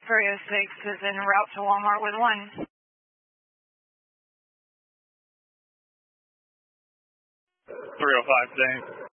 306 is en route to Walmart with 1. 305, James.